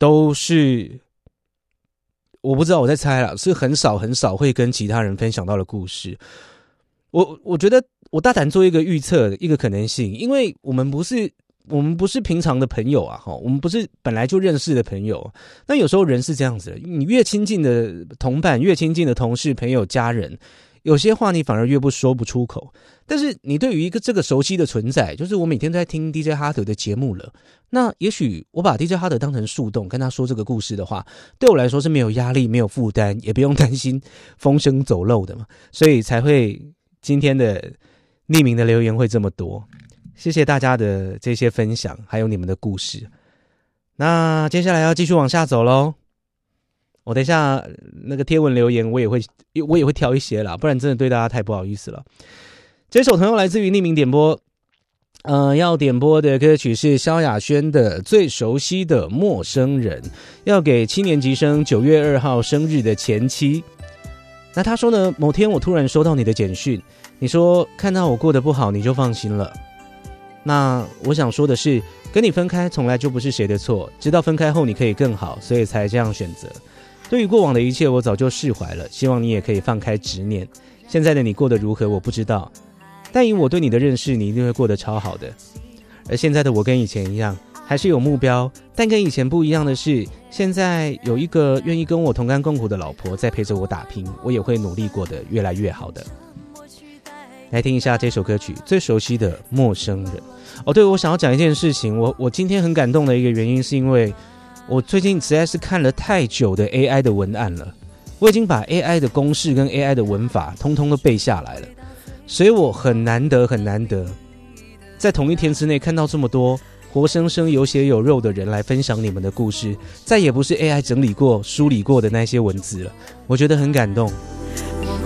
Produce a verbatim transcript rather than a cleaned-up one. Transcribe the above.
都是我不知道，我在猜啦，是很少很少会跟其他人分享到的故事。我我觉得我大胆做一个预测，一个可能性，因为我们不是我们不是平常的朋友啊，我们不是本来就认识的朋友。那有时候人是这样子的，你越亲近的同伴，越亲近的同事、朋友、家人，有些话你反而越不说不出口。但是你对于一个这个熟悉的存在，就是我每天都在听 D J 哈德的节目了，那也许我把 D J 哈德当成树洞，跟他说这个故事的话，对我来说是没有压力、没有负担，也不用担心风声走漏的嘛，所以才会今天的匿名的留言会这么多。谢谢大家的这些分享，还有你们的故事。那接下来要继续往下走咯，我等一下那个贴文留言我也会我也会挑一些啦，不然真的对大家太不好意思了。这首同样来自于匿名点播，呃，要点播的歌曲是萧亚轩的《最熟悉的陌生人》，要给七年级生九月二号生日的前妻。那他说呢，某天我突然收到你的简讯，你说看到我过得不好你就放心了。那我想说的是，跟你分开从来就不是谁的错，直到分开后你可以更好，所以才这样选择。对于过往的一切我早就释怀了，希望你也可以放开执念。现在的你过得如何我不知道，但以我对你的认识，你一定会过得超好的。而现在的我跟以前一样，还是有目标，但跟以前不一样的是，现在有一个愿意跟我同甘共苦的老婆在陪着我打拼，我也会努力过得越来越好的。来听一下这首歌曲，最熟悉的陌生人。哦，对，我想要讲一件事情，我我今天很感动的一个原因是因为我最近实在是看了太久的 A I 的文案了，我已经把 A I 的公式跟 A I 的文法通通都背下来了，所以我很难得很难得在同一天之内看到这么多活生生有血有肉的人来分享你们的故事，再也不是 A I 整理过梳理过的那些文字了，我觉得很感动。